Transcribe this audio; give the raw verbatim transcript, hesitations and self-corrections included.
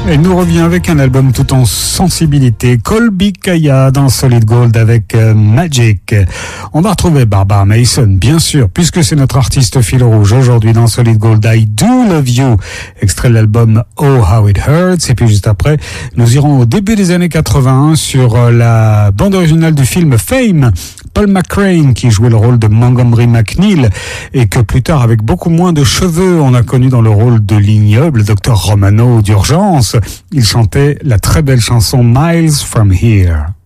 Elle nous revient avec un album tout en sensibilité. Colby Kaya dans Solid Gold avec euh, Magic. On va retrouver Barbara Mason, bien sûr, puisque c'est notre artiste fil rouge aujourd'hui dans Solid Gold. I Do Love You, extrait de l'album Oh How It Hurts. Et puis juste après, nous irons au début des années quatre-vingt sur euh, la bande originale du film Fame. Paul McCrane qui jouait le rôle de Montgomery McNeil et que plus tard, avec beaucoup moins de cheveux, on a connu dans le rôle de l'ignoble docteur Romano d'Urgence. Il chantait la très belle chanson Miles From Here.